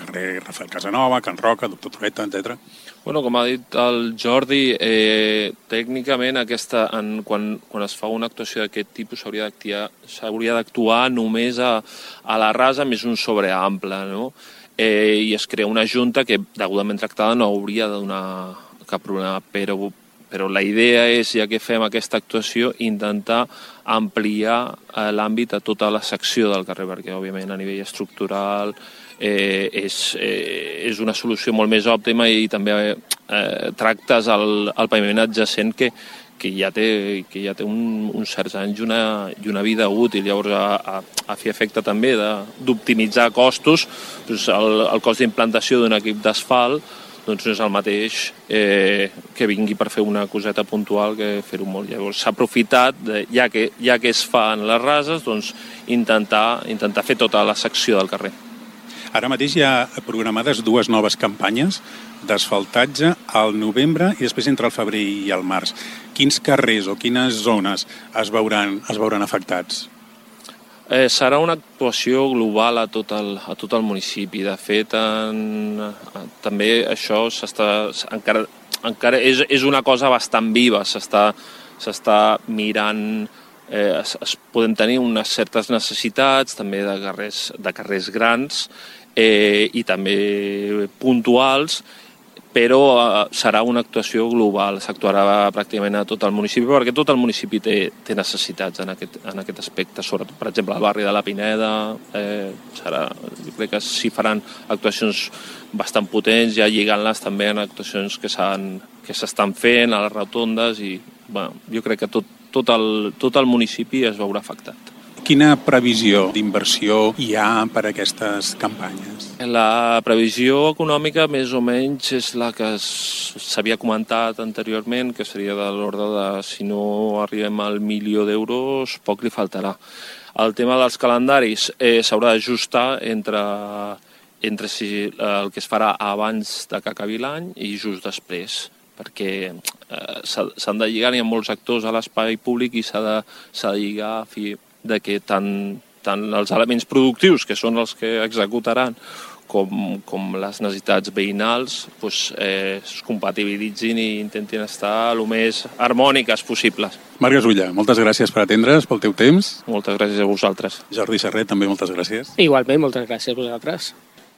carrer Rafael Casanova, Can Roca, Doctor Trueta, etc. Bueno, com ha dit el Jordi, tècnicament quan es fa una actuació d'aquest tipus s'hauria d'actuar només a la rasa més un sobreample, no? I es crea una junta que, degudament tractada, no hauria de donar cap problema, però la idea és, ja que fem aquesta actuació, intentar ampliar l'àmbit a tota la secció del carrer, perquè, òbviament, a nivell estructural és una solució molt més òptima i també tractes el paviment adjacent que ja té uns certs anys i una vida útil. Llavors, a fi efecte també d'optimitzar costos, el cost d'implantació d'un equip d'asfalt no és el mateix que vingui per fer una coseta puntual que fer-ho molt. Llavors s'ha aprofitat, ja que es fa en les rases, intentar fer tota la secció del carrer. Ara mateix hi ha programades 2 noves campanyes d'asfaltatge al novembre i després entre el febrer i el març. Quins carrers o quines zones es veuran afectats? Serà una actuació global a tot el municipi. De fet, també això encara és una cosa bastant viva. S'està mirant, es poden tenir unes certes necessitats també de carrers grans i també puntuals, però serà una actuació global, s'actuarà pràcticament a tot el municipi, perquè tot el municipi té necessitats en aquest aspecte, sobretot, per exemple, al barri de la Pineda, jo crec que s'hi faran actuacions bastant potents, ja lligant-les també en actuacions que s'estan fent a les rotondes, i jo crec que tot el municipi es veurà afectat. Quina previsió d'inversió hi ha per a aquestes campanyes? La previsió econòmica més o menys és la que s'havia comentat anteriorment, que seria de l'ordre de, si no arribem al 1.000.000 d'euros, poc li faltarà. El tema dels calendaris s'haurà d'ajustar entre si el que es farà abans de que acabi l'any i just després, perquè s'han de lligar, hi ha molts actors a l'espai públic i s'ha de lligar a fi de que tant els elements productius, que són els que executaran, com les necessitats veïnals es compatibilitzin i intentin estar el més harmòniques possibles. Marc Gasulla, moltes gràcies per atendre's, pel teu temps. Moltes gràcies a vosaltres. Jordi Serret, també moltes gràcies. Igualment, moltes gràcies a vosaltres.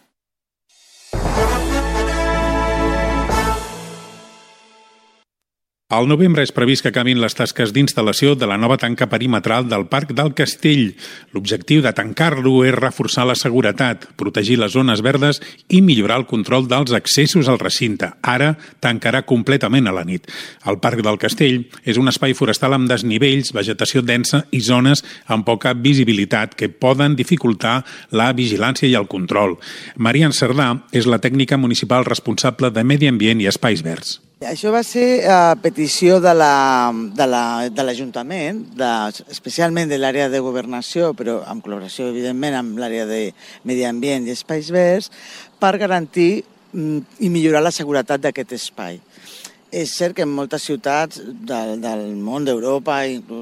Al novembre és previst que acabin les tasques d'instal·lació de la nova tanca perimetral del Parc del Castell. L'objectiu de tancar-lo és reforçar la seguretat, protegir les zones verdes i millorar el control dels accessos al recinte. Ara tancarà completament a la nit. El Parc del Castell és un espai forestal amb desnivells, vegetació densa i zones amb poca visibilitat que poden dificultar la vigilància i el control. Marian Cerdà és la tècnica municipal responsable de Medi Ambient i Espais Verds. Això va ser a petició de l'Ajuntament, especialment de l'àrea de governació, però amb col·laboració, evidentment, amb l'àrea de Medi Ambient i Espais Verds, per garantir i millorar la seguretat d'aquest espai. És cert que en moltes ciutats del món, d'Europa,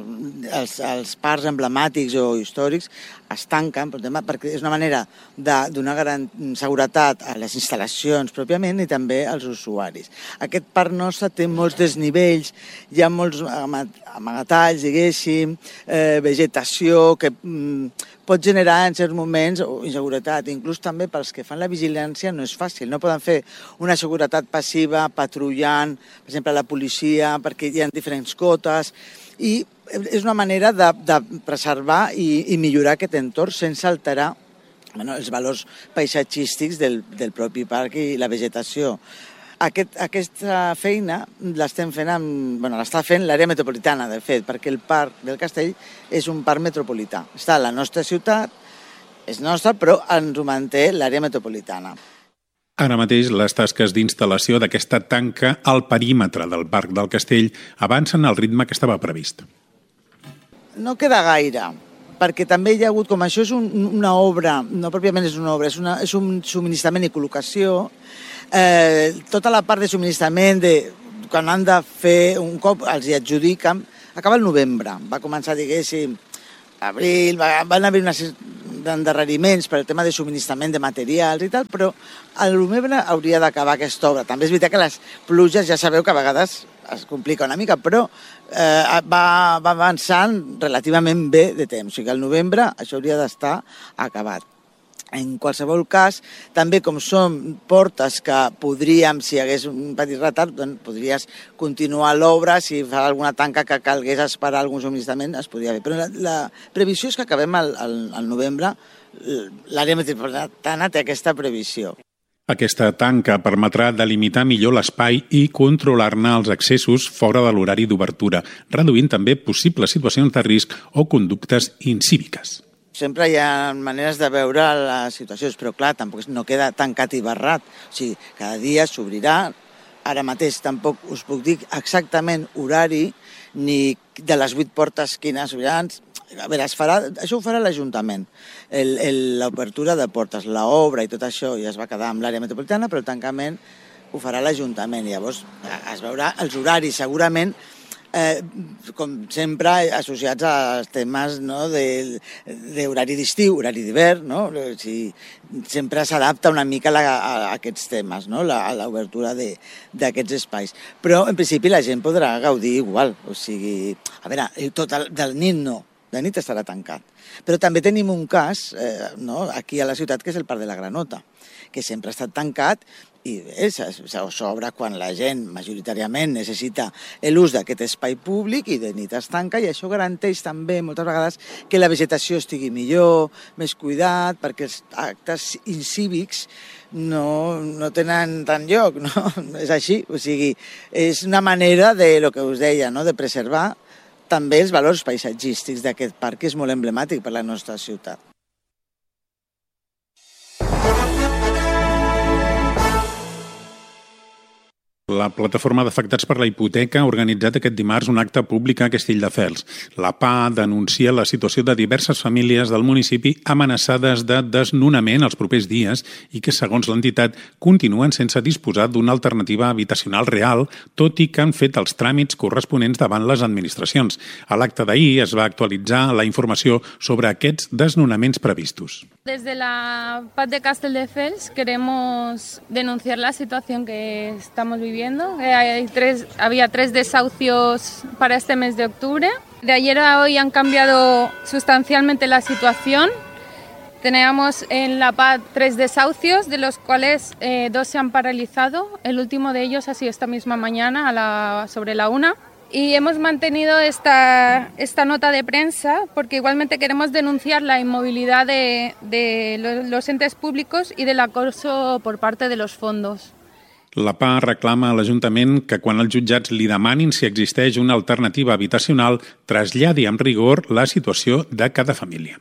els parcs emblemàtics o històrics es tanquen perquè és una manera de donar seguretat a les instal·lacions pròpiament i també als usuaris. Aquest parc nostre té molts desnivells, hi ha molts amagatalls, diguéssim, vegetació que pot generar en certs moments inseguretat. Inclús també pels que fan la vigilància no és fàcil. No poden fer una seguretat passiva, patrullant, per exemple, la policia, perquè hi ha diferents cotes. I és una manera de preservar i millorar aquest entorn sense alterar els valors paisatgístics del propi parc i la vegetació. Aquesta feina l'està fent l'àrea metropolitana, de fet, perquè el Parc del Castell és un parc metropolità. Està a la nostra ciutat, és nostra, però ens ho manté l'àrea metropolitana. Ara mateix, les tasques d'instal·lació d'aquesta tanca al perímetre del Parc del Castell avancen al ritme que estava previst. No queda gaire, perquè també hi ha hagut, com això és una obra, no pròpiament és una obra, és un subministrament i col·locació, tota la part de subministrament, quan han de fer un cop, els hi adjudiquen, acaba el novembre. Va començar, diguéssim, abril, van haver d'endarreriments per el tema de subministrament de materials i tal, però al novembre hauria d'acabar aquesta obra. També és veritat que les pluges ja sabeu que a vegades es complica una mica, però va avançant relativament bé de temps. O sigui que al novembre això hauria d'estar acabat. En qualsevol cas, també com són portes que podríem, si hi hagués un petit retard, doncs podries continuar l'obra, si fa alguna tanca que calgués esperar algun subministrament, es podria fer. Però la previsió és que acabem al novembre, l'àrea metropolitana té aquesta previsió. Aquesta tanca permetrà delimitar millor l'espai i controlar-ne els accessos fora de l'horari d'obertura, reduint també possibles situacions de risc o conductes incíviques. Sempre hi ha maneres de veure les situacions, però clar, tampoc no queda tancat i barrat. O sigui, cada dia s'obrirà. Ara mateix tampoc us puc dir exactament horari ni de les 8 portes quines obriran. A veure, això ho farà l'Ajuntament. L'obertura de portes, l'obra i tot això ja es va quedar amb l'àrea metropolitana, però el tancament ho farà l'Ajuntament. Llavors es veurà els horaris segurament, com sempre associats als temes d'horari d'estiu, horari d'hivern, no? O sigui, sempre s'adapta una mica a aquests temes, no? A l'obertura d'aquests espais. Però en principi la gent podrà gaudir igual, o sigui, a veure, del nit no, de nit estarà tancat. Però també tenim un cas aquí a la ciutat que és el Parc de la Granota, que sempre ha estat tancat i s'obre quan la gent majoritàriament necessita l'ús d'aquest espai públic i de nit es tanca, i això garanteix també moltes vegades que la vegetació estigui millor, més cuidat, perquè els actes incívics no tenen tant lloc, no? És així, o sigui, és una manera de, el que us deia, no? De preservar també els valors paisatgístics d'aquest parc, que és molt emblemàtic per la nostra ciutat. La plataforma d'afectats per la hipoteca ha organitzat aquest dimarts un acte públic a Castelldefels. La PA denuncia la situació de diverses famílies del municipi amenaçades de desnonament els propers dies i que, segons l'entitat, continuen sense disposar d'una alternativa habitacional real, tot i que han fet els tràmits corresponents davant les administracions. A l'acte d'ahir es va actualitzar la informació sobre aquests desnonaments previstos. Desde la PAD de Castelldefels queremos denunciar la situación que estamos viviendo. Había 3 desahucios para este mes de octubre. De ayer a hoy han cambiado sustancialmente la situación. Teníamos en la PAD 3 desahucios, de los cuales 2 se han paralizado. El último de ellos ha sido esta misma mañana, sobre la 1. Y hemos mantenido esta nota de prensa porque igualmente queremos denunciar la inmovilidad de los entes públicos y del acoso por parte de los fondos. La PA reclama a l'Ajuntament que quan els jutjats li demanin si existeix una alternativa habitacional, traslladi amb rigor la situació de cada família.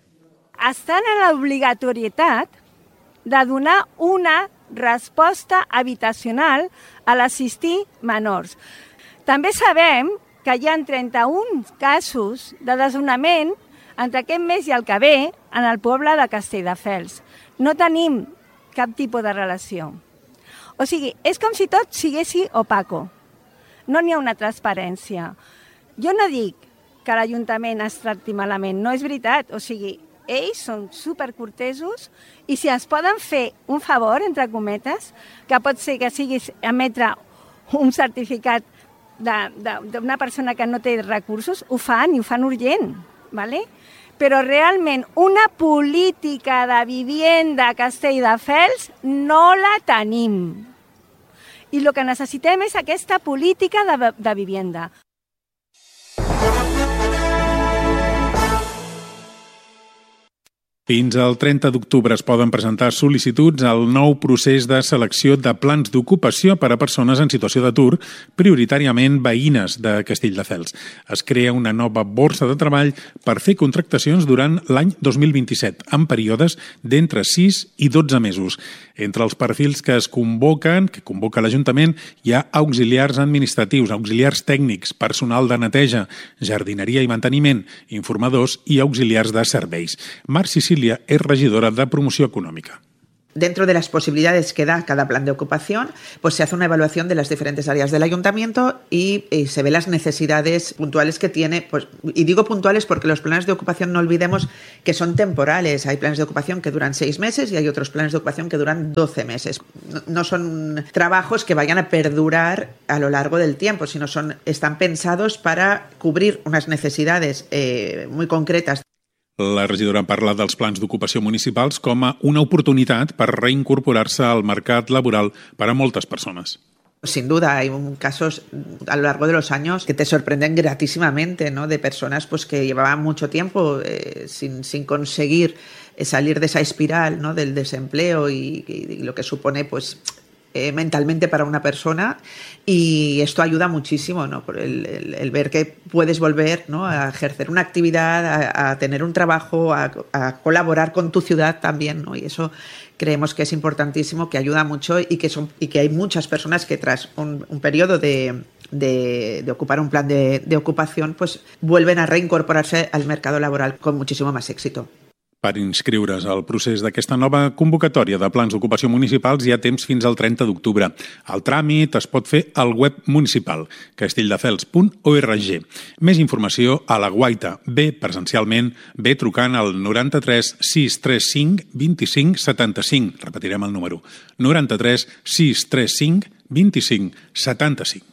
Estan en l'obligatorietat de donar una resposta habitacional a l'assistir menors. També sabem que hi ha 31 casos de desnonament entre aquest mes i el que ve en el poble de Castelldefels. No tenim cap tipus de relació. O sigui, és com si tot siguessi opaco. No n'hi ha una transparència. Jo no dic que l'Ajuntament es tracti malament, no és veritat. O sigui, ells són supercortesos i si ens poden fer un favor, entre cometes, que pot ser que siguis emetre un certificat d'una persona que no té recursos, ho fan i ho fan urgent, ¿vale? Però realment una política de vivienda a Castelldefels no la tenim. I el que necessitem és aquesta política de vivienda. Fins al 30 d'octubre es poden presentar sol·licituds al nou procés de selecció de plans d'ocupació per a persones en situació d'atur, prioritàriament veïnes de Castelldefels. Es crea una nova borsa de treball per fer contractacions durant l'any 2027, en períodes d'entre 6 i 12 mesos. Entre els perfils que convoca l'Ajuntament, hi ha auxiliars administratius, auxiliars tècnics, personal de neteja, jardineria i manteniment, informadors i auxiliars de serveis. Marc Sicília és regidora de Promoció Econòmica. dentro de las posibilidades que da cada plan de ocupación, pues se hace una evaluación de las diferentes áreas del ayuntamiento y se ve las necesidades puntuales que tiene. Pues, y digo puntuales porque los planes de ocupación no olvidemos que son temporales. Hay planes de ocupación que duran 6 meses y hay otros planes de ocupación que duran 12 meses. No son trabajos que vayan a perdurar a lo largo del tiempo, sino están pensados para cubrir unas necesidades muy concretas. La regidora parla dels plans d'ocupació municipals com a una oportunitat per reincorporar-se al mercat laboral per a moltes persones. Sin duda, hay casos a lo largo de los años que te sorprenden gratísimamente, ¿no? De personas pues que llevaban mucho tiempo sin conseguir salir de esa espiral, ¿no? Del desempleo y lo que supone pues mentalmente para una persona, y esto ayuda muchísimo, ¿no? Por el ver que puedes volver, ¿no? A ejercer una actividad, a tener un trabajo, a colaborar con tu ciudad también, ¿no? Y eso creemos que es importantísimo, que ayuda mucho y que hay muchas personas que tras un periodo de ocupar un plan de ocupación pues vuelven a reincorporarse al mercado laboral con muchísimo más éxito. Per inscriure's al procés d'aquesta nova convocatòria de plans d'ocupació municipals hi ha temps fins al 30 d'octubre. El tràmit es pot fer al web municipal, castelldefels.org. Més informació a la Guaita, bé presencialment, bé trucant al 93 635 25 75. Repetirem el número. 93 635 25 75.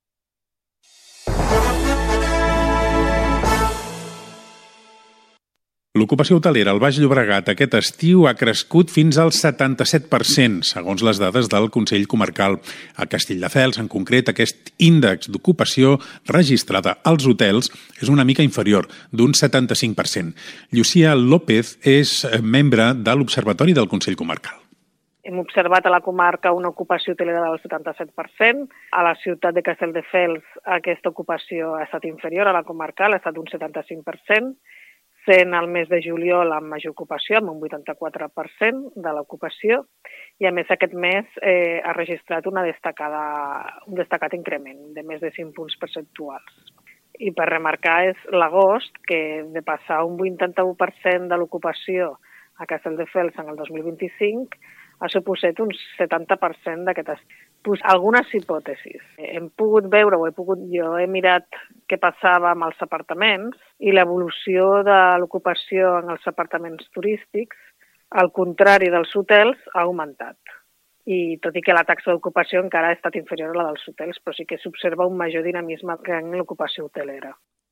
L'ocupació hotelera al Baix Llobregat aquest estiu ha crescut fins al 77%, segons les dades del Consell Comarcal. A Castelldefels, en concret, aquest índex d'ocupació registrada als hotels és una mica inferior, d'un 75%. Llucia López és membre de l'Observatori del Consell Comarcal. Hem observat a la comarca una ocupació hotelera del 77%. A la ciutat de Castelldefels aquesta ocupació ha estat inferior a la comarcal, ha estat un 75%. Sent el mes de juliol amb major ocupació, amb un 84% de l'ocupació, i a més aquest mes ha registrat un destacat increment de més de 5 punts percentuals. I per remarcar és l'agost, que de passar un 81% de l'ocupació a Castelldefels en el 2025 ha suposat un 70% d'aquest estiu. Pues algunes hipòtesis. Hem pogut veure, jo he mirat què passava amb els apartaments i l'evolució de l'ocupació en els apartaments turístics, al contrari dels hotels, ha augmentat. I tot i que la taxa d'ocupació encara ha estat inferior a la dels hotels, però sí que s'observa un major dinamisme en l'ocupació hotelera.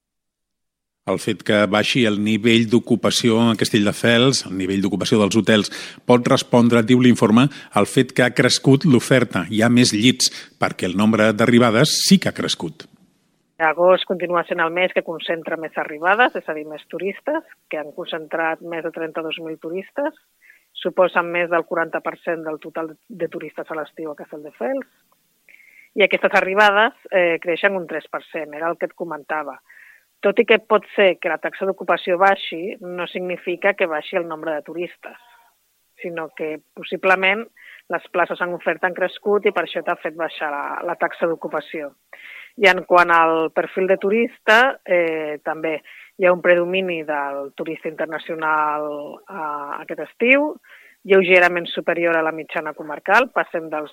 El fet que baixi el nivell d'ocupació a Castelldefels, el nivell d'ocupació dels hotels, pot respondre, diu l'informe, al fet que ha crescut l'oferta. Hi ha més llits, perquè el nombre d'arribades sí que ha crescut. Agost continua sent el mes que concentra més arribades, és a dir, més turistes, que han concentrat més de 32.000 turistes, suposen més del 40% del total de turistes a l'estiu a Castelldefels, i aquestes arribades creixen un 3%, era el que et comentava. Tot i que pot ser que la taxa d'ocupació baixi, no significa que baixi el nombre de turistes, sinó que possiblement les places en oferta han crescut i per això t'ha fet baixar la taxa d'ocupació. I en quant al perfil de turista, també hi ha un predomini del turista internacional aquest estiu, lleugerament superior a la mitjana comarcal, passem al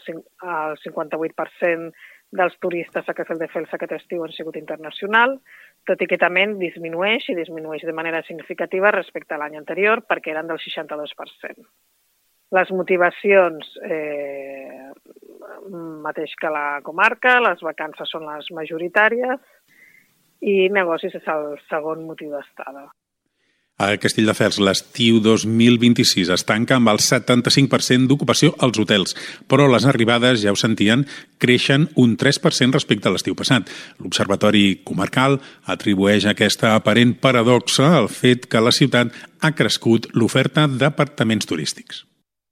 58% dels turistes a Castelldefels aquest estiu han sigut internacional, tot i que també disminueix de manera significativa respecte a l'any anterior, perquè eren del 62%. Les motivacions, mateix que la comarca, les vacances són les majoritàries i negocis és el segon motiu d'estada. A Castelldefels, l'estiu 2026 es tanca amb el 75% d'ocupació als hotels, però les arribades, ja ho sentien, creixen un 3% respecte a l'estiu passat. L'Observatori Comarcal atribueix aquesta aparent paradoxa al fet que a la ciutat ha crescut l'oferta d'apartaments turístics.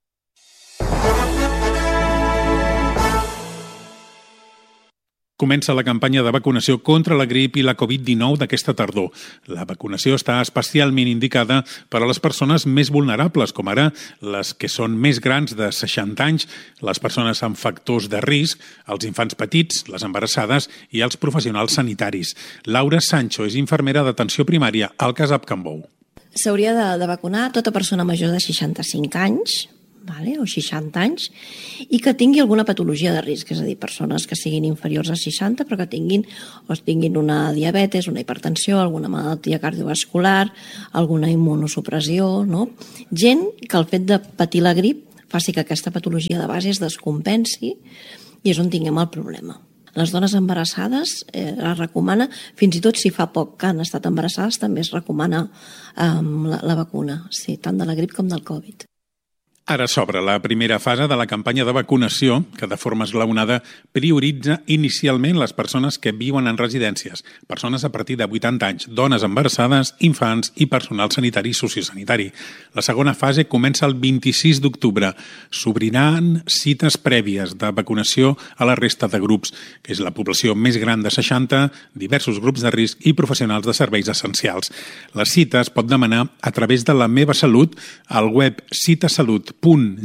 Comença la campanya de vacunació contra la grip i la Covid-19 d'aquesta tardor. La vacunació està especialment indicada per a les persones més vulnerables, com ara les que són més grans de 60 anys, les persones amb factors de risc, els infants petits, les embarassades i els professionals sanitaris. Laura Sancho és infermera d'atenció primària al CASAP Can Bou. S'hauria de vacunar tota persona major de 65 anys, o 60 anys, i que tingui alguna patologia de risc, és a dir, persones que siguin inferiors a 60 però que tinguin una diabetes, una hipertensió, alguna malaltia cardiovascular, alguna immunosupressió, no? Gent que el fet de patir la grip faci que aquesta patologia de base es descompensi i és on tinguem el problema. Les dones embarassades es recomana, fins i tot si fa poc que han estat embarassades, també es recomana la vacuna, sí, tant de la grip com del Covid. Ara s'obre la primera fase de la campanya de vacunació que de forma esglaonada prioritza inicialment les persones que viuen en residències, persones a partir de 80 anys, dones embarassades, infants i personal sanitari i sociosanitari. La segona fase comença el 26 d'octubre. S'obriran cites prèvies de vacunació a la resta de grups, que és la població més gran de 60, diversos grups de risc i professionals de serveis essencials. La cita es pot demanar a través de La Meva Salut al web citasalut.gencat.cat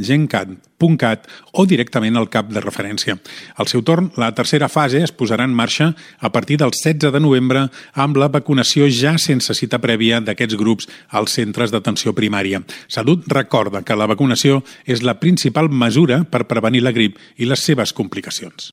o directament al CAP de referència. Al seu torn, la tercera fase es posarà en marxa a partir del 16 de novembre amb la vacunació ja sense cita prèvia d'aquests grups als centres d'atenció primària. Salut recorda que la vacunació és la principal mesura per prevenir la grip i les seves complicacions.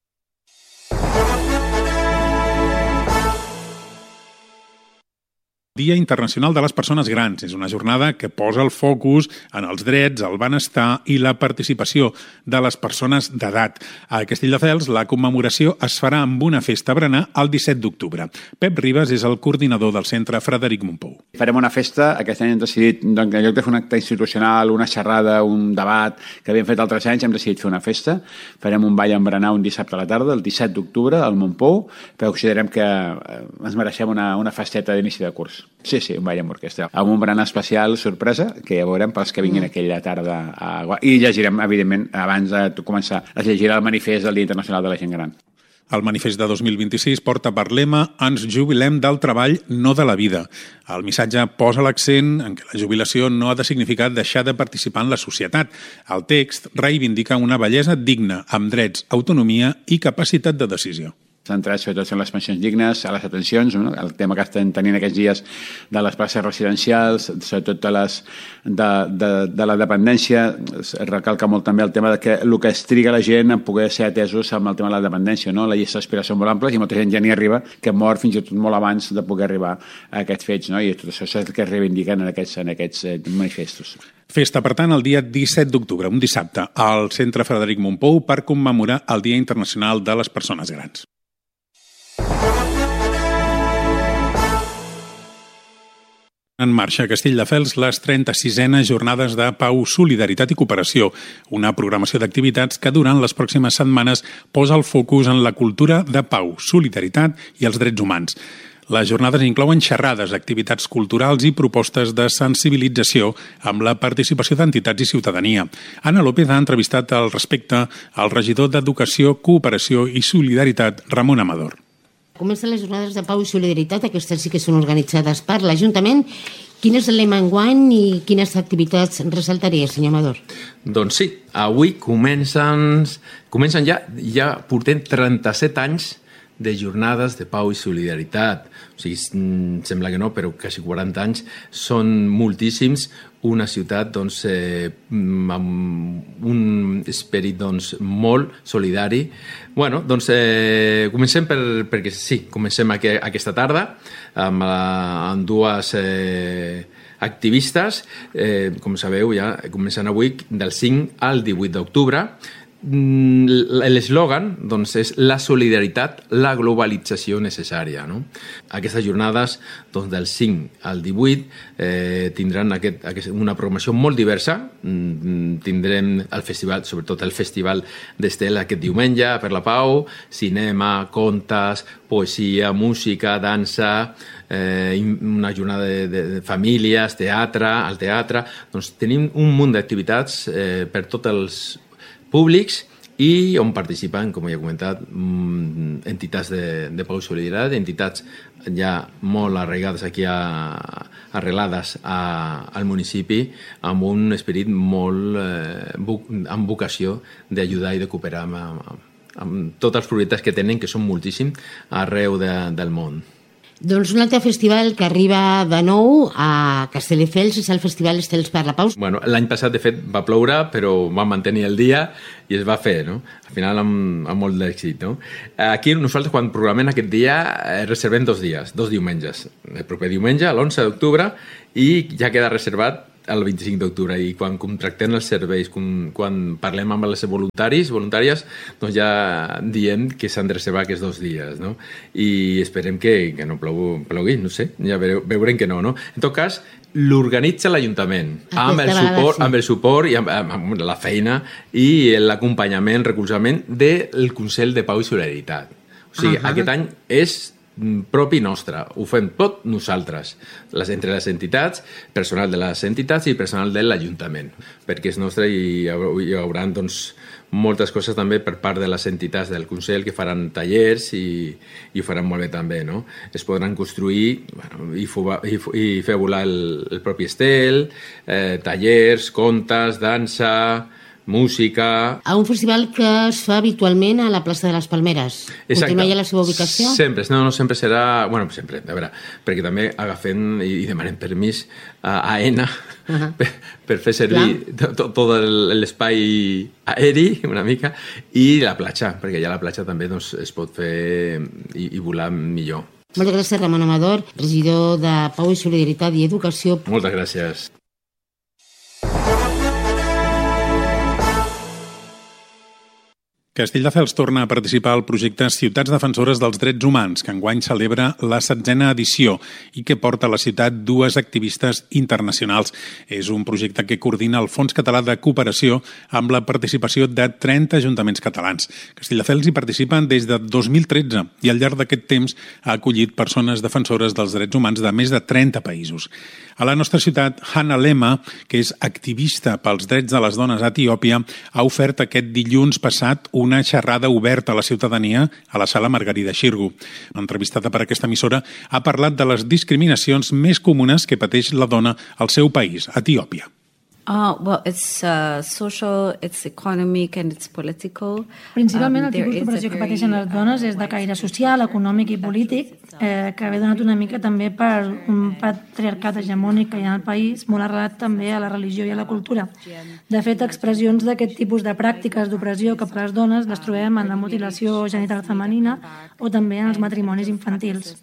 Dia Internacional de les Persones Grans. És una jornada que posa el focus en els drets, el benestar i la participació de les persones d'edat. A Castelldefels, la commemoració es farà amb una festa a berenar el 17 d'octubre. Pep Ribas és el coordinador del centre Frederic Mompou. Farem una festa. Aquest any hem decidit, en lloc de fer un acte institucional, una xerrada, un debat que havíem fet altres anys, hem decidit fer una festa. Farem un ball amb berenar un dissabte a la tarda, el 17 d'octubre, al Mompou, però considerem que ens mereixem una festeta d'inici de curs. Sí, un ball amb orquestra. Amb un berenar especial, sorpresa, que ja veurem pels que vinguin aquella tarda. I llegirem, evidentment, abans de començar, es llegirà el manifest del Dia Internacional de la Gent Gran. El manifest de 2026 porta per lema «Ens jubilem del treball, no de la vida». El missatge posa l'accent en què la jubilació no ha de significar deixar de participar en la societat. El text reivindica una bellesa digna, amb drets, autonomia i capacitat de decisió. Centrats sobretot en les pensions dignes, a les atencions, no? El tema que estem tenint aquests dies de les places residencials, sobretot de la dependència, es recalca molt també el tema de que el que es triga la gent a poder ser atesos amb el tema de la dependència, no? La llista d'espera són molt amples i molta gent ja n'hi arriba, que mor fins i tot molt abans de poder arribar a aquests fets, no? I tot això és el que es reivindiquen en aquests manifestos. Festa, per tant, el dia 17 d'octubre, un dissabte, al centre Frederic Mompou per commemorar el Dia Internacional de les Persones Grans. En marxa a Castelldefels les 36enes Jornades de Pau, Solidaritat i Cooperació, una programació d'activitats que durant les pròximes setmanes posa el focus en la cultura de pau, solidaritat i els drets humans. Les jornades inclouen xerrades, activitats culturals i propostes de sensibilització amb la participació d'entitats i ciutadania. Anna López ha entrevistat al respecte al regidor d'Educació, Cooperació i Solidaritat, Ramon Amador. Comencen les jornades de pau i solidaritat, aquestes sí que són organitzades per l'Ajuntament. Quin és el lema enguany i quines activitats ressaltaria, senyor Amador? Doncs sí, avui comencen ja portem 37 anys de jornades de pau i solidaritat. O sigui, sembla que no, però quasi 40 anys són moltíssims. Una ciutat amb un esperit molt solidari. Bueno, comencem perquè sí, comencem aquesta tarda amb dues activistes. Com sabeu, ja comencen avui del 5 al 18 d'octubre. L'eslògan és la solidaritat, la globalització necessària, no? Aquestes jornades del 5 al 18 tindran una programació molt diversa. Tindrem el festival, sobretot el Festival d'Estel aquest diumenge per la Pau, cinema, contes, poesia, música, dansa, una jornada de famílies, teatre, al teatre. Tenim un munt d'activitats per tots els públics i on participen, com ja he comentat, entitats de pau i solidaritat, entitats ja molt arraigades aquí, arrelades al municipi, amb un esperit molt amb vocació d'ajudar i de cooperar amb tots els projectes que tenen, que són moltíssims, arreu del món. Doncs un altre festival que arriba de nou a Castelldefels és el Festival Estels per la Pau. Bueno, l'any passat, de fet, va ploure, però vam mantenir el dia i es va fer, no? Al final amb molt d'èxit, no? Aquí nosaltres, quan programem aquest dia, reservem 2 dies, 2 diumenges. El proper diumenge, l'11 d'octubre, i ja queda reservat el 25 d'octubre, i quan contractem els serveis, quan parlem amb els voluntàries, doncs ja diem que s'han de reservar aquests 2 dies, no? I esperem que no plogui, no sé, ja veurem que no, no? En tot cas, l'organitza l'Ajuntament amb el suport i amb la feina i l'acompanyament, recolzament del Consell de Pau i Solidaritat. O sigui, aquest any és propi nostre, ho fem tot nosaltres, entre les entitats, personal de les entitats i personal de l'Ajuntament, perquè és nostre i hi haurà doncs, moltes coses també per part de les entitats del Consell que faran tallers i ho faran molt bé també, no? Es podran construir i fer volar el propi estel, tallers, contes, dansa, música... A un festival que es fa habitualment a la plaça de les Palmeres. Exacte. Continua ja la seva ubicació? Sempre, sempre serà... Bueno, sempre, a veure, perquè també agafem i demanem permís a AENA per fer servir tot l'espai aeri, una mica, i la platja, perquè ja la platja també doncs, es pot fer i volar millor. Moltes gràcies, Ramon Amador, regidor de Pau i Solidaritat i Educació. Moltes gràcies. Castelldefels torna a participar al projecte Ciutats Defensores dels Drets Humans, que enguany celebra la 7a edició i que porta a la ciutat 2 activistes internacionals. És un projecte que coordina el Fons Català de Cooperació amb la participació de 30 ajuntaments catalans. Castelldefels hi participen des de 2013 i al llarg d'aquest temps ha acollit persones defensores dels drets humans de més de 30 països. A la nostra ciutat, Hannah Lema, que és activista pels drets de les dones a Etiòpia, ha ofert aquest dilluns passat una xerrada oberta a la ciutadania a la sala Margarida Xirgu. Entrevistada per aquesta emissora, ha parlat de les discriminacions més comunes que pateix la dona al seu país, Etiòpia. Well, it's social, it's economic and it's political. Principalment el tipus d'opressió que pateixen les dones és de caire social, econòmic i polític, que ve donat una mica també per un patriarcat hegemònic que hi ha al país, molt arrelat també a la religió i a la cultura. De fet, expressions d'aquest tipus de pràctiques d'opressió cap a les dones les trobem en la mutilació genital femenina o també en els matrimonis infantils.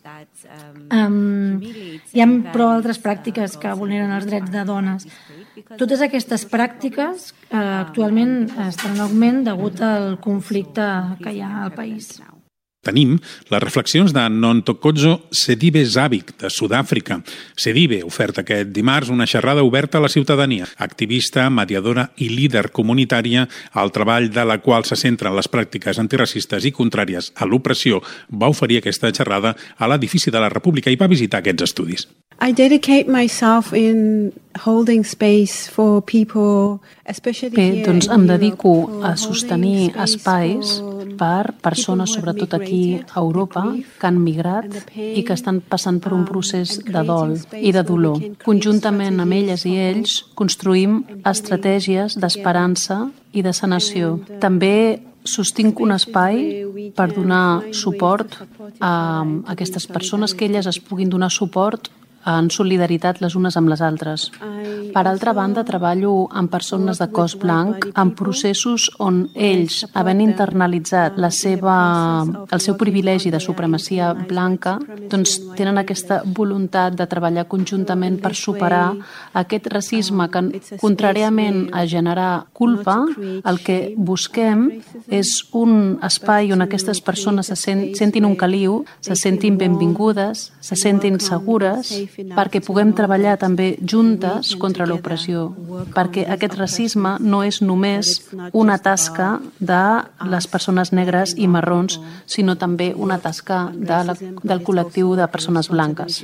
Hi ha però altres pràctiques que vulneren els drets de dones. Totes aquestes pràctiques actualment estan en augment degut al conflicte que hi ha al país. Tenim les reflexions de Nontokozo Sedibe Zabik, de Sud-àfrica. Sedibe oferta aquest dimarts una xerrada oberta a la ciutadania. Activista, mediadora i líder comunitària, al treball de la qual se centren les pràctiques antiracistes i contràries a l'opressió, va oferir aquesta xerrada a l'edifici de la República i va visitar aquests estudis. I dedicate myself in holding space for people, especially Bé, doncs em dedico a sostenir espais per persones, sobretot aquí a Europa, que han migrat i que estan passant per un procés de dol i de dolor. Conjuntament amb elles i ells construïm estratègies d'esperança i de sanació. També sostinc un espai per donar suport a aquestes persones, que elles es puguin donar suport en solidaritat les unes amb les altres. Per altra banda, treballo amb persones de cos blanc en processos on ells, havent internalitzat el seu privilegi de supremacia blanca, doncs tenen aquesta voluntat de treballar conjuntament per superar aquest racisme que, contràriament a generar culpa, el que busquem és un espai on aquestes persones se sentin un caliu, se sentin benvingudes, se sentin segures, perquè puguem treballar també juntes contra l'opressió, perquè aquest racisme no és només una tasca de les persones negres i marrons, sinó també una tasca del col·lectiu de persones blanques.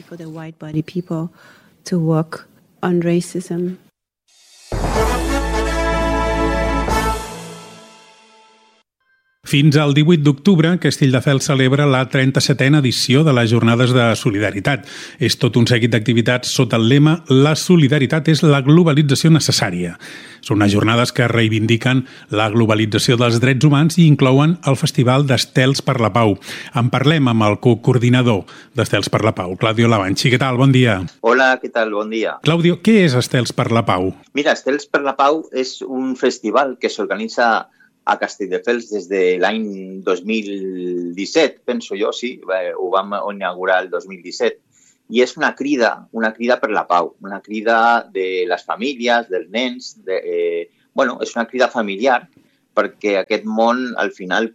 Fins al 18 d'octubre, Castelldefels celebra la 37a edició de les Jornades de Solidaritat. És tot un seguit d'activitats sota el lema «La solidaritat és la globalització necessària». Són unes jornades que reivindiquen la globalització dels drets humans i inclouen el Festival d'Estels per la Pau. En parlem amb el coordinador d'Estels per la Pau, Claudio Lavanchi. Què tal? Bon dia. Hola, què tal? Bon dia. Claudio, què és Estels per la Pau? Mira, Estels per la Pau és un festival que s'organitza a Castelldefels des de l'any 2017, penso jo, sí, ho vam inaugurar el 2017, i és una crida per la pau, una crida de les famílies, dels nens, és una crida familiar, perquè aquest món, al final,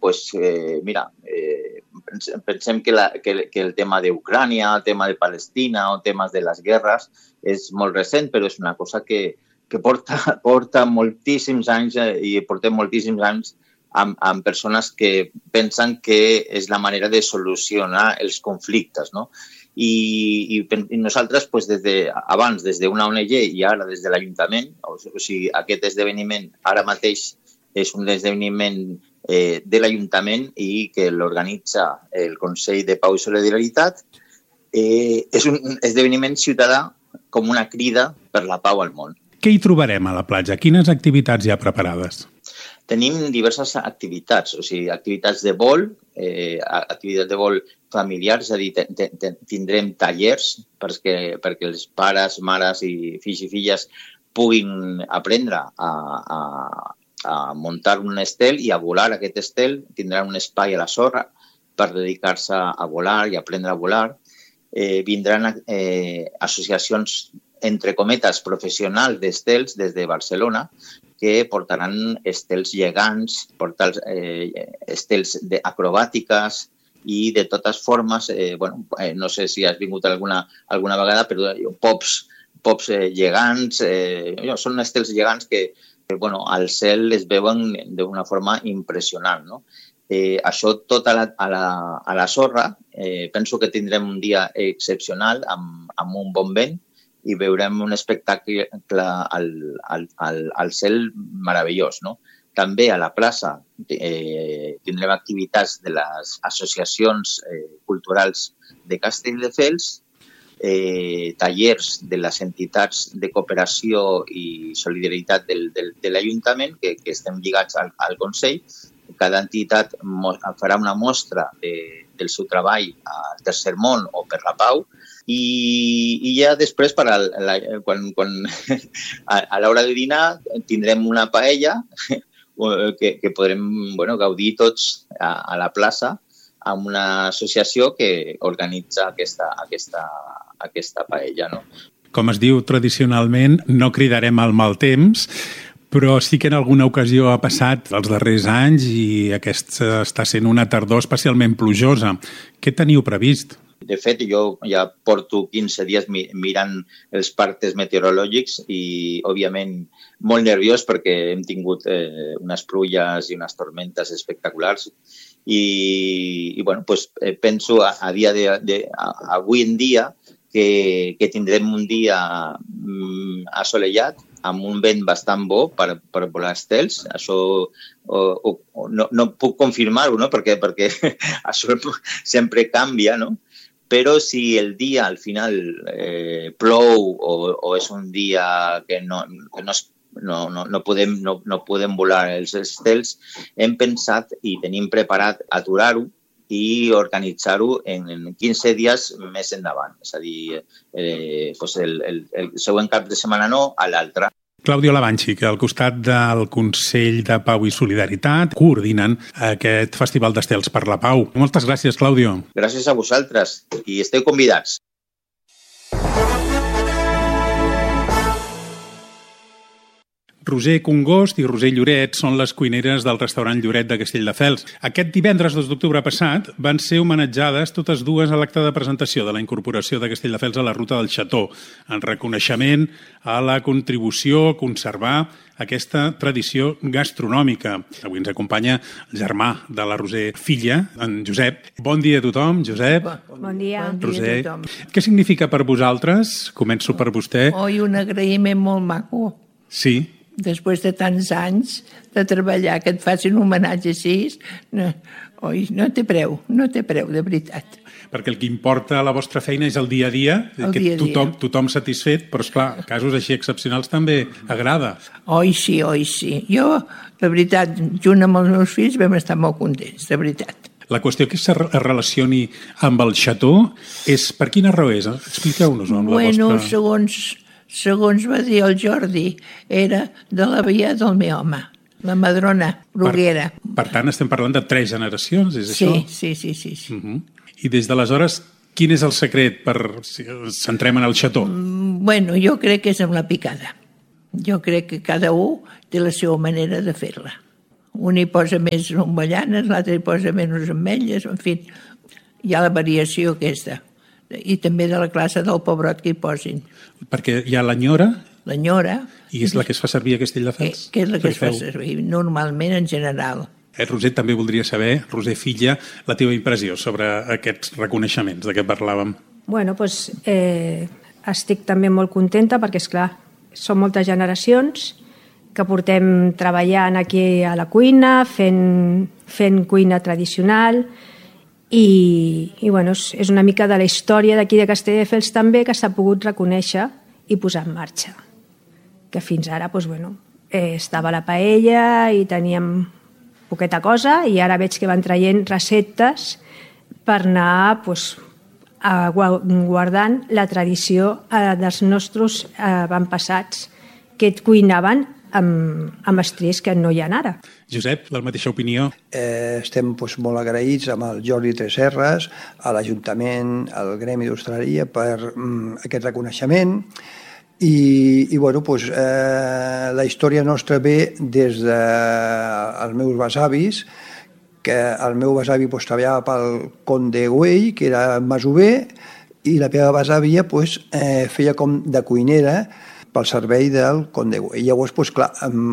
pensem que el tema d'Ucrània, el tema de Palestina o temes de les guerres és molt recent, però és una cosa que porta moltíssims anys i portem moltíssims anys amb persones que pensen que és la manera de solucionar els conflictes, no? I nosaltres, abans, des d'una ONG i ara des de l'Ajuntament, o sigui, aquest esdeveniment ara mateix és un esdeveniment de l'Ajuntament i que l'organitza el Consell de Pau i Solidaritat, és un esdeveniment ciutadà com una crida per la pau al món. Què hi trobarem a la platja? Quines activitats hi ha preparades? Tenim diverses activitats, o sigui, activitats de vol familiars, és a dir, tindrem tallers perquè els pares, mares i fills i filles puguin aprendre a muntar un estel i a volar aquest estel. Tindran un espai a la sorra per dedicar-se a volar i aprendre a volar. Vindran associacions entre cometes, professionals d'estels des de Barcelona, que portaran estels gegants, estels acrobàtiques i de totes formes, no sé si has vingut alguna vegada, però pops gegants, són estels gegants que al cel es veuen d'una forma impressionant, no? Això tot a la sorra, penso que tindrem un dia excepcional amb un bon vent, i veurem un espectacle al cel meravellós, no? També a la plaça tindrem activitats de les associacions culturals de Castelldefels, tallers de les entitats de cooperació i solidaritat de l'Ajuntament, que estem lligats al Consell. Cada entitat farà una mostra del seu treball al Tercer Món o per la Pau, i ja després, quan a l'hora de dinar, tindrem una paella que podrem gaudir tots a la plaça amb una associació que organitza aquesta paella, no? Com es diu tradicionalment, no cridarem al mal temps, però sí que en alguna ocasió ha passat els darrers anys i aquesta està sent una tardor especialment plujosa. Què teniu previst? De fet, jo ja porto 15 dies mirant els partes meteorològics i, òbviament, molt nerviós perquè hem tingut unes pluges i unes tormentes espectaculars. I penso avui en dia que tindrem un dia assolellat amb un vent bastant bo per volar estels. Això no puc confirmar-ho, no? Perquè això sempre canvia, no? Però si el dia al final plou o és un dia que no podem volar els estels, hem pensat i tenim preparat aturar-ho i organitzar-ho en 15 dies més endavant. És a dir, el següent cap de setmana no, a l'altre. Claudio Lavanchi, que al costat del Consell de Pau i Solidaritat coordinen aquest Festival d'Estels per la Pau. Moltes gràcies, Claudio. Gràcies a vosaltres i esteu convidats. Roser Congost i Roser Lloret són les cuineres del restaurant Lloret de Castelldefels. Aquest divendres 2 d'octubre passat van ser homenatjades totes dues a l'acte de presentació de la incorporació de Castelldefels a la Ruta del Xató, en reconeixement a la contribució a conservar aquesta tradició gastronòmica. Avui ens acompanya el germà de la Roser, filla, en Josep. Bon dia a tothom, Josep. Bon dia. Roser, què significa per vosaltres? Començo per vostè. Un agraïment molt maco. Sí. després de tants anys de treballar, que et facin un homenatge així, no té preu, de veritat. Perquè el que importa a la vostra feina és el dia a dia, que tothom satisfet, però, esclar, casos així excepcionals també agrada. Oi, sí. Jo, de veritat, junt amb els meus fills vam estar molt contents, de veritat. La qüestió que es relacioni amb el xató és... Per quina raó és? Expliqueu-nos-ho amb la vostra... Segons va dir el Jordi, era de la via del meu home, la Madrona Bruguera. Per tant, estem parlant de 3 generacions, és això? Sí. I des d'aleshores, quin és el secret per... Si centrem en el xató? Bueno, jo crec que és amb la picada. Jo crec que cada un té la seva manera de fer-la. Un hi posa més avellanes, l'altre hi posa menys ametlles, en fi, hi ha la variació aquesta. I també de la classe del pebrot que hi posin. Perquè hi ha l'anyora... L'anyora... I és la que es fa servir a Castelldefels? Que és la que es fa servir, normalment en general. Roser, també voldria saber, Roser filla, la teva impressió sobre aquests reconeixements de què parlàvem. Bueno, doncs estic també molt contenta perquè, esclar, són moltes generacions que portem treballant aquí a la cuina, fent cuina tradicional i bueno, és una mica de la història d'aquí de Castelldefels també que s'ha pogut reconèixer i posar en marxa. Que fins ara, doncs, bueno, estava la paella i teníem poqueta cosa i ara veig que van traient receptes per anar guardant la tradició dels nostres avantpassats que cuinaven amb estris que no hi ha ara. Josep, la mateixa opinió? Estem molt agraïts amb el Jordi Tresserras, a l'Ajuntament, al Gremi d'Hostaleria per aquest reconeixement. I bueno, la història nostra ve des dels meus besavis, que el meu besavi treballava pel Conde Güell, que era masover, i la meva besàvia feia com de cuinera pel servei del Conde Güell. Llavors, clar,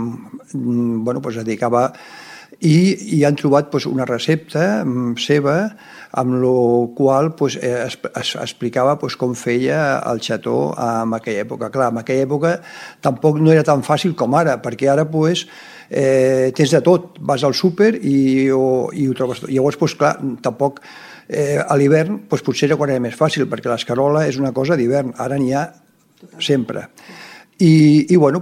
es dedicava i han trobat una recepta seva amb la qual es explicava com feia el xató en aquella època. Clar, en aquella època tampoc no era tan fàcil com ara, perquè ara tens de tot, vas al súper i ho trobes tot. Llavors, clar, tampoc a l'hivern potser era quan era més fàcil, perquè l'escarola és una cosa d'hivern, ara n'hi ha sempre. I bueno,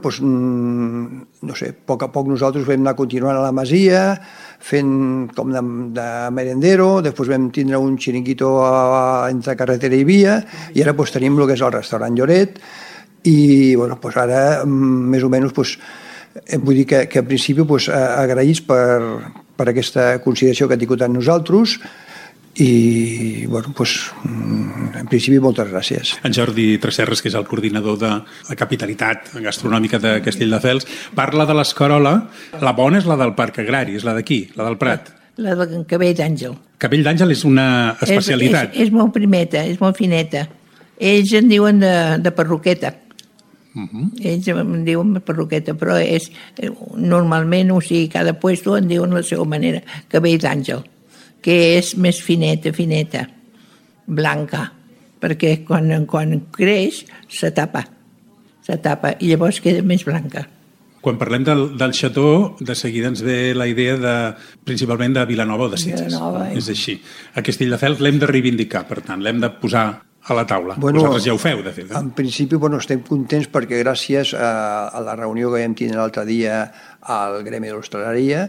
no sé, a poc a poc nosaltres vam anar continuant a la masia, fent com de merendero, després vam tindre un xiringuito entre carretera i via, i ara tenim el que és el restaurant Lloret, i bueno, ara més o menys vull dir que en principi agraïts per aquesta consideració que ha tingut amb nosaltres, i bueno, en principi moltes gràcies. En Jordi Tresserras, que és el coordinador de la capitalitat gastronòmica de Castelldefels, parla de l'escarola. La bona és la del Parc Agrari, és la d'aquí, la del Prat. La del Cabell d'Àngel. Cabell d'Àngel és una especialitat. És molt primeta, és molt fineta. Ells en diuen de perruqueta. Ells en diuen perruqueta, però normalment, o sigui, cada puesto en diuen la seva manera. Cabell d'Àngel, que és més fineta, blanca, perquè quan creix se tapa, i llavors queda més blanca. Quan parlem del xató, de seguida ens ve la idea principalment de Vilanova o de Sitges. És així. A Castelldefels l'hem de reivindicar, per tant, l'hem de posar a la taula. Vosaltres ja ho feu, de fet. En principi estem contents perquè gràcies a la reunió que vam tenir l'altre dia al Gremi de l'Hostaleria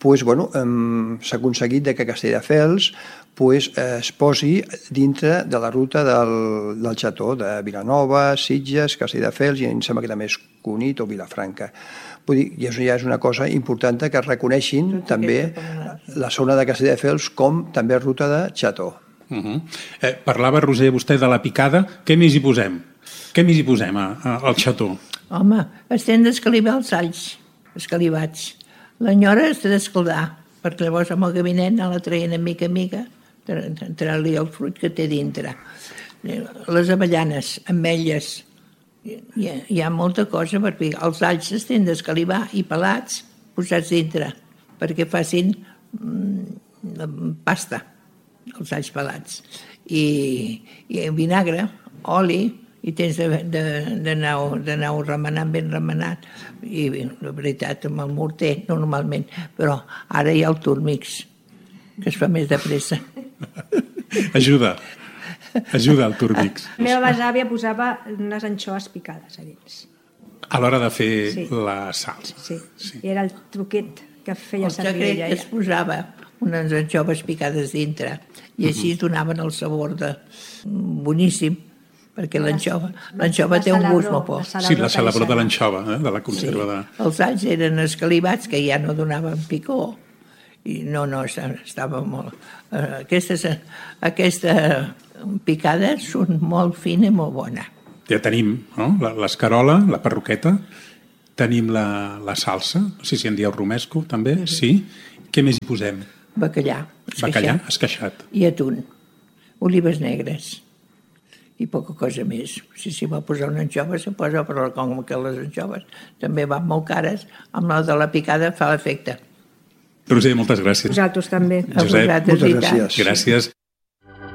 s'ha aconseguit que Castelldefels es posi dintre de la ruta del xató de Vilanova, Sitges, Castelldefels i em sembla que també és Cunit o Vilafranca. Vull dir, ja és una cosa important que es reconeixin també la zona de Castelldefels com també ruta de xató. Parlava, Roser, vostè de la picada. Què més hi posem? Què més hi posem al xató? Home, estem d'escalivar els alls escalivats. L'enyora has d'escaldar, perquè llavors amb el gabinet la traient mica en mica, treure-li el fruit que té dintre. Les avellanes, ametlles, hi ha molta cosa per picar. Els alls s'estem d'escalivar i pelats posats dintre, perquè facin pasta, els alls pelats. I vinagre, oli i tens d'anar-ho remenant ben remenat. I la veritat, amb el morter, normalment. Però ara hi ha el turmix, que es fa més de pressa. Ajuda el turmix. La meva besàvia posava unes anxoves picades a dins. A l'hora de fer la salsa. Sí, i era el truquet que feia servir ella. El secret que es posava unes anxoves picades dintre i així donaven el sabor boníssim, perquè l'anxova té un gust molt bo. Sí, la salabró de l'anxova, de la conserva. Els alls eren escalivats que ja no donaven picor i no, estava molt... Aquesta picada són molt fina i molt bona. Ja tenim l'escarola, la perruqueta, tenim la salsa, no sé si en dieu romesco també, sí. Què més hi posem? Bacallà esqueixat. I atún, olives negres i poca cosa més. Si s'hi va posar una anxova, se posa, però com que les anxoves també van molt cares, amb la de la picada fa l'efecte. Roser, moltes gràcies. Vosaltres també. Josep, moltes gràcies. Gràcies.